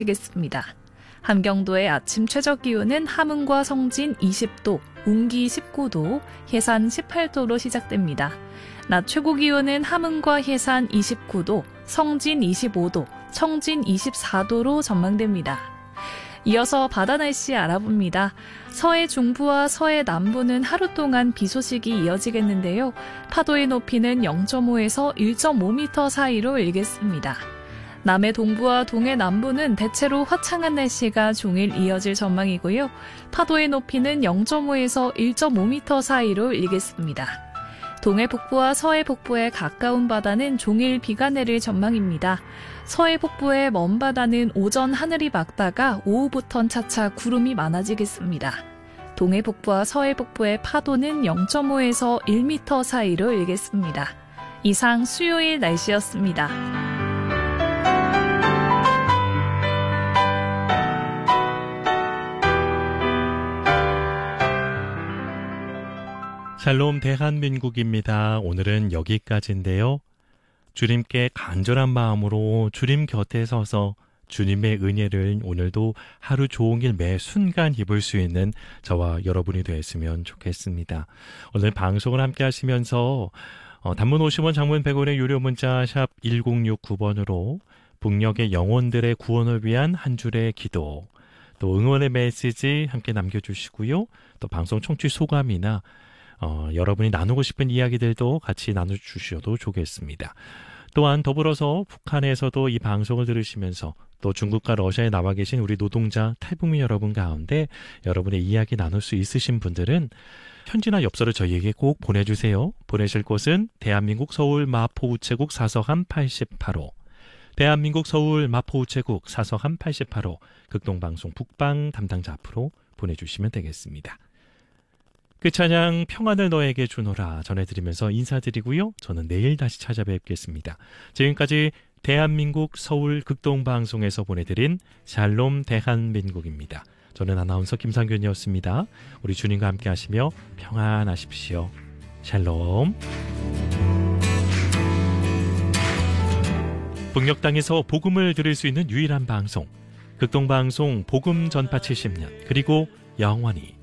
겠습니다. 함경도의 아침 최저기온은 함흥과 성진 20도, 웅기 19도, 해산 18도로 시작됩니다. 낮 최고기온은 함흥과 해산 29도, 성진 25도, 청진 24도로 전망됩니다. 이어서 바다 날씨 알아봅니다. 서해 중부와 서해 남부는 하루 동안 비 소식이 이어지겠는데요. 파도의 높이는 0.5에서 1.5m 사이로 일겠습니다. 남해 동부와 동해 남부는 대체로 화창한 날씨가 종일 이어질 전망이고요. 파도의 높이는 0.5에서 1.5m 사이로 일겠습니다. 동해 북부와 서해 북부의 가까운 바다는 종일 비가 내릴 전망입니다. 서해 북부의 먼 바다는 오전 하늘이 맑다가 오후부턴 차차 구름이 많아지겠습니다. 동해 북부와 서해 북부의 파도는 0.5에서 1m 사이로 일겠습니다. 이상 수요일 날씨였습니다. 샬롬 대한민국입니다. 오늘은 여기까지인데요. 주님께 간절한 마음으로 주님 곁에 서서 주님의 은혜를 오늘도 하루 종일 매 순간 입을 수 있는 저와 여러분이 되었으면 좋겠습니다. 오늘 방송을 함께 하시면서 단문 50원, 장문 100원의 유료 문자 샵 1069번으로 북녘의 영혼들의 구원을 위한 한 줄의 기도, 또 응원의 메시지 함께 남겨주시고요. 또 방송 청취 소감이나 여러분이 나누고 싶은 이야기들도 같이 나눠주셔도 좋겠습니다. 또한 더불어서 북한에서도 이 방송을 들으시면서 또 중국과 러시아에 나와 계신 우리 노동자 탈북민 여러분 가운데 여러분의 이야기 나눌 수 있으신 분들은 편지나 엽서를 저희에게 꼭 보내주세요. 보내실 곳은 대한민국 서울 마포우체국 사서함 88호, 대한민국 서울 마포우체국 사서함 88호, 극동방송 북방 담당자 앞으로 보내주시면 되겠습니다. 그 찬양 평안을 너에게 주노라 전해드리면서 인사드리고요. 저는 내일 다시 찾아뵙겠습니다. 지금까지 대한민국 서울 극동방송에서 보내드린 샬롬 대한민국입니다. 저는 아나운서 김상균이었습니다. 우리 주님과 함께 하시며 평안하십시오. 샬롬. 북녘 땅에서 복음을 들을 수 있는 유일한 방송, 극동방송 복음 전파 70년, 그리고 영원히